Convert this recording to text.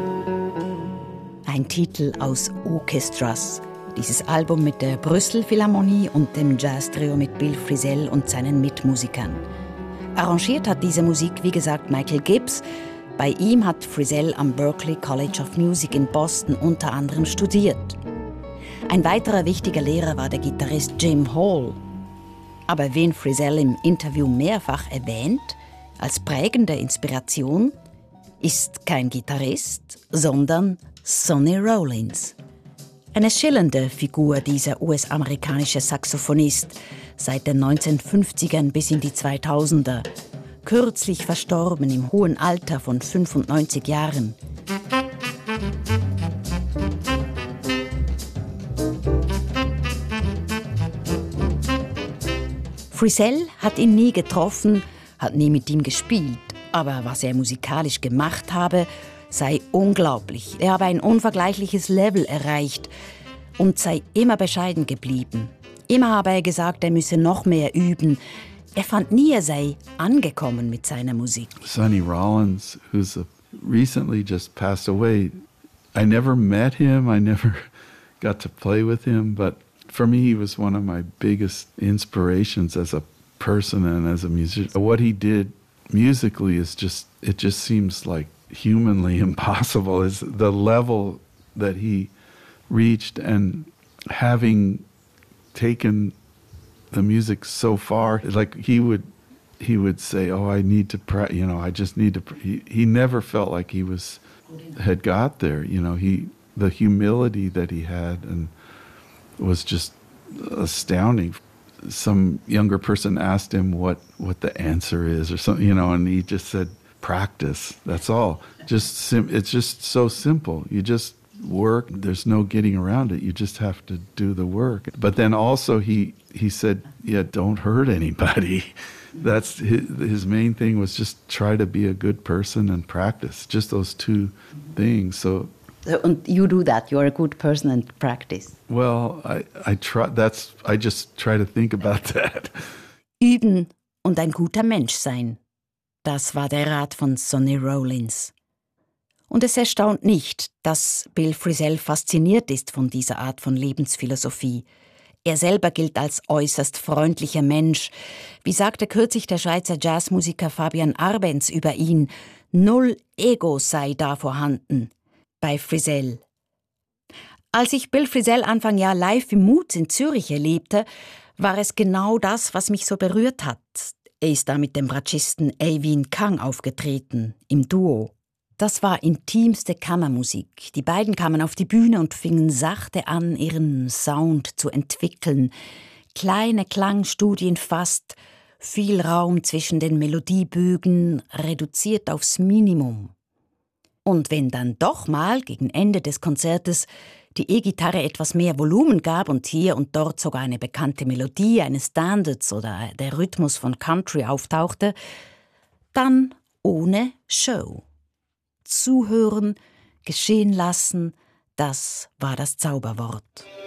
Ein Titel aus Orchestras. Dieses Album mit der Brüssel Philharmonie und dem Jazz-Trio mit Bill Frisell und seinen Mitmusikern. Arrangiert hat diese Musik, wie gesagt, Michael Gibbs. Bei ihm hat Frisell am Berklee College of Music in Boston unter anderem studiert. Ein weiterer wichtiger Lehrer war der Gitarrist Jim Hall. Aber wen Frisell im Interview mehrfach erwähnt, als prägende Inspiration, ist kein Gitarrist, sondern Sonny Rollins. Eine schillernde Figur, dieser US-amerikanische Saxophonist, seit den 1950ern bis in die 2000er, kürzlich verstorben im hohen Alter von 95 Jahren. Frisell hat ihn nie getroffen, hat nie mit ihm gespielt, aber was er musikalisch gemacht habe, sei unglaublich. Er habe ein unvergleichliches Level erreicht und sei immer bescheiden geblieben. Immer habe er gesagt, er müsse noch mehr üben. Er fand nie, er sei angekommen mit seiner Musik. Sonny Rollins, who's recently just passed away, I never met him, I never got to play with him, but for me he was one of my biggest inspirations as a person and as a musician. What he did musically is it just seems like humanly impossible. Is the level that he reached, and having taken the music so far, like he would say, "Oh, I need to I just need to." He never felt like he had got there. The humility that he had and was just astounding. Some younger person asked him what the answer is or something, and he just said, practice, that's all. It's just so simple. You just work, there's no getting around it. You just have to do the work. But then also he said, yeah, don't hurt anybody. That's his main thing, was just try to be a good person and practice. Just those two things. So and you do that. You're a good person and practice. Well, I try. I just try to think about that. Üben und ein guter Mensch sein. Das war der Rat von Sonny Rollins. Und es erstaunt nicht, dass Bill Frisell fasziniert ist von dieser Art von Lebensphilosophie. Er selber gilt als äußerst freundlicher Mensch. Wie sagte kürzlich der Schweizer Jazzmusiker Fabian Arbenz über ihn, 0 Ego sei da vorhanden bei Frisell. Als ich Bill Frisell Anfang Jahr live im Moods in Zürich erlebte, war es genau das, was mich so berührt hat. Er ist da mit dem Bratschisten Eyvind Kang aufgetreten, im Duo. Das war intimste Kammermusik. Die beiden kamen auf die Bühne und fingen sachte an, ihren Sound zu entwickeln. Kleine Klangstudien fast, viel Raum zwischen den Melodiebögen, reduziert aufs Minimum. Und wenn dann doch mal gegen Ende des Konzertes die E-Gitarre etwas mehr Volumen gab und hier und dort sogar eine bekannte Melodie eines Standards oder der Rhythmus von Country auftauchte, dann ohne Show. Zuhören, geschehen lassen, das war das Zauberwort.